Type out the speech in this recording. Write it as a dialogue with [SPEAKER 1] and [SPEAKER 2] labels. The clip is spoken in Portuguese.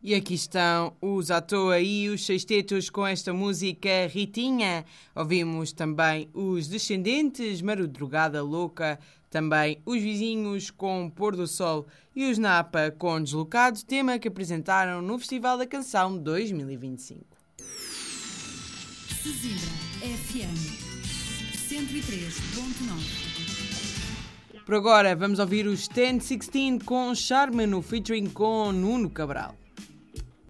[SPEAKER 1] E aqui estão os à toa e os sextetos com esta música Ritinha. Ouvimos também os Descendentes, Madrugada Louca, também os Vizinhos com Pôr do Sol e os Napa com Deslocado, tema que apresentaram no Festival da Canção 2025.
[SPEAKER 2] Sesimbra FM 103.9.
[SPEAKER 1] Por agora vamos ouvir os 1016 com Charme no featuring com Nuno Cabral.